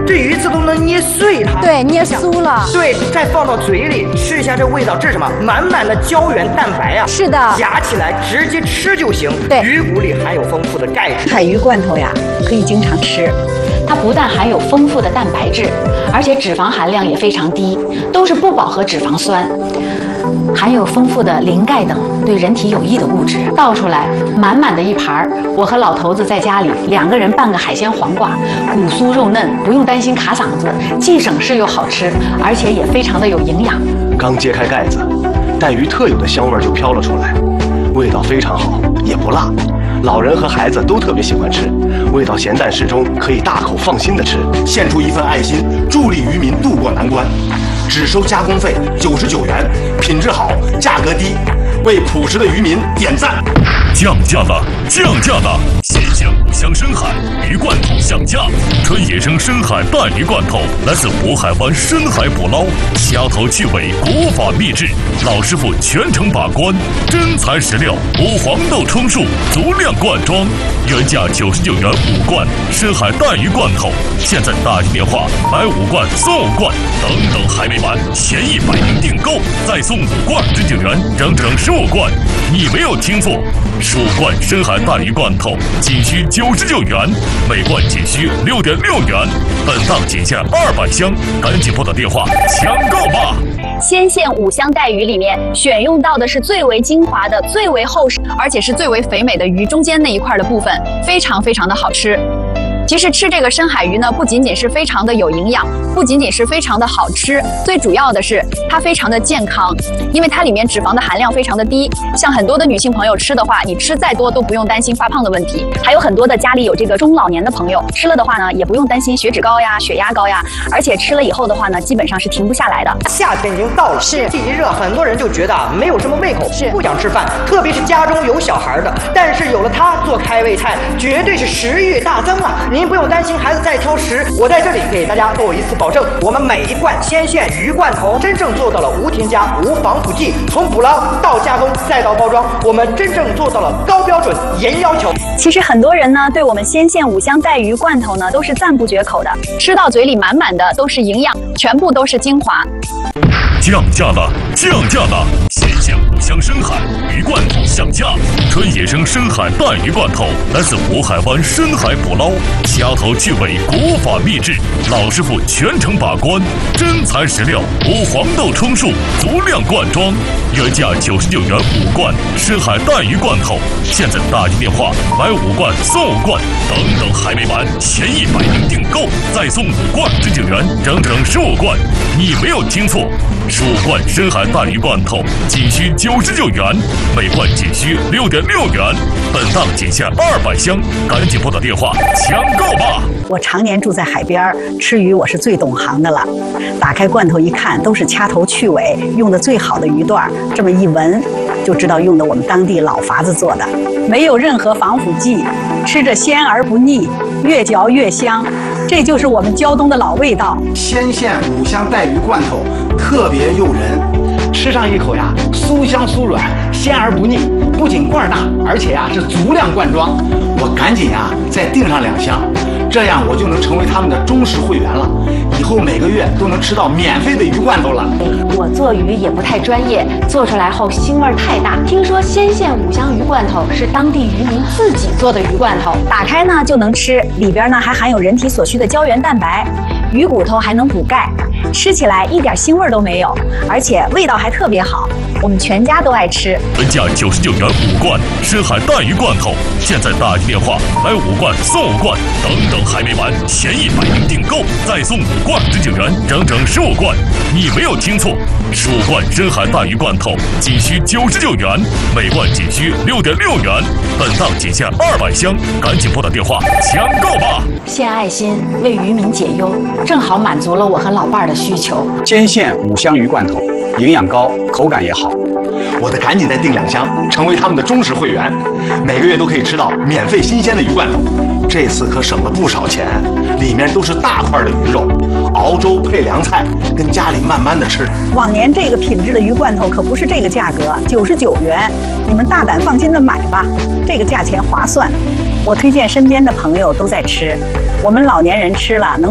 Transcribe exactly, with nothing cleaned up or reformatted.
这鱼刺都能捏碎它。 对，捏酥了。 对，再放到嘴里吃一下，这味道这是什么？满满的胶原蛋白啊！ 是的， 夹起来直接吃就行。 对， 鱼骨里含有丰富的钙质。 海鱼罐头呀，可以经常吃。 它不但含有丰富的蛋白质，而且脂肪含量也非常低，都是不饱和脂肪酸。含有丰富的磷钙等对人体有益的物质，倒出来满满的一盘儿。我和老头子在家里两个人拌个海鲜黄瓜，骨酥肉嫩，不用担心卡嗓子，既省事又好吃，而且也非常的有营养。 刚揭开盖子，带鱼特有的香味就飘了出来，味道非常好，也不辣，老人和孩子都特别喜欢吃，味道咸淡适中，可以大口放心的吃。 献出一份爱心，助力渔民渡过难关。只收加工费九十九元，品质好，价格低，为朴实的渔民点赞。 降价了，降价了！鲜鲜五香深海鱼罐头降价，纯野生深海带鱼罐头，来自渤海湾深海捕捞，虾头去尾，国法秘制，老师傅全程把关，真材实料，无黄豆充数，足量灌装，原价九十九元五罐深海带鱼罐头，现在打进电话买五罐送五罐，等等还没完，前一百名订购再送五罐真九元，整整十五罐，你没有听错。十五罐深海带鱼罐头仅需九十九元，每罐仅需六点六元，本档仅限二百箱，赶紧拨打电话抢购吧！ 鲜线五香带鱼里面选用到的是最为精华的、最为厚实，而且是最为肥美的鱼中间那一块的部分，非常非常的好吃。其实吃这个深海鱼呢，不仅仅是非常的有营养，不仅仅是非常的好吃，最主要的是它非常的健康，因为它里面脂肪的含量非常的低。像很多的女性朋友吃的话，你吃再多都不用担心发胖的问题。还有很多的家里有这个中老年的朋友吃了的话呢，也不用担心血脂高呀、血压高呀，而且吃了以后的话呢，基本上是停不下来的。 夏天已经到了， 是天气一热，很多人就觉得啊没有什么胃口， 是不想吃饭，特别是家中有小孩的。但是有了它做开胃菜，绝对是食欲大增啊！您不用担心孩子再挑食，我在这里给大家做一次保证，我们每一罐鲜线鱼罐头真正做到了无添加、无防腐剂，从捕捞到加工再到包装，我们真正做到了高标准、严要求。 其实很多人呢，对我们鲜线五香带鱼罐头呢，都是赞不绝口的，吃到嘴里满满的都是营养，全部都是精华。 降价了，降价了！鲜鲜五香深海鱼罐头降价，纯野生深海带鱼罐头，来自渤海湾深海捕捞，虾头去尾，国法秘制，老师傅全程把关，真材实料，无黄豆充数，足量灌装，原价九十九元五罐深海带鱼罐头，现在打进电话买五罐送五罐，等等还没完，前一百名订购再送五罐真九元，整整十五罐，你没有听错。十五罐深海带鱼罐头仅需九十九元，每罐仅需六点六元，本档仅限二百箱，赶紧拨打电话抢购吧！ 我常年住在海边，吃鱼我是最懂行的了。打开罐头一看，都是掐头去尾，用的最好的鱼段，这么一闻就知道用的我们当地老法子做的，没有任何防腐剂，吃着鲜而不腻，越嚼越香。这就是我们胶东的老味道。 鲜线五香带鱼罐头特别诱人， 吃上一口呀，酥香酥软，鲜而不腻，不仅罐大，而且呀是足量灌装。 我赶紧呀再订上两箱，这样我就能成为他们的忠实会员了，以后每个月都能吃到免费的鱼罐头了。 我做鱼也不太专业，做出来后腥味太大。听说鲜线五香鱼罐头是当地渔民自己做的鱼罐头， 打开呢就能吃，里边呢还含有人体所需的胶原蛋白，鱼骨头还能补钙，吃起来一点腥味都没有，而且味道还特别好，我们全家都爱吃。 原价九十九元五罐深海带鱼罐头，现在打进电话买五罐送五罐，等等还没完，前一百名订购再送五罐真九元，整整十五罐，你没有听错，十五罐深海带鱼罐头仅需九十九元，每罐仅需六点六元，本档仅限二百箱，赶紧拨打电话抢购吧！ 献爱心，为渔民解忧，正好满足了我和老伴儿的需求。 鲜线五香鱼罐头，营养高，口感也好。 我得赶紧再订两箱，成为他们的忠实会员，每个月都可以吃到免费新鲜的鱼罐头。这次可省了不少钱，里面都是大块的鱼肉，熬粥配凉菜，跟家里慢慢的吃。 往年这个品质的鱼罐头可不是这个价格，九十九元，你们大胆放心的买吧，这个价钱划算。我推荐身边的朋友都在吃，我们老年人吃了能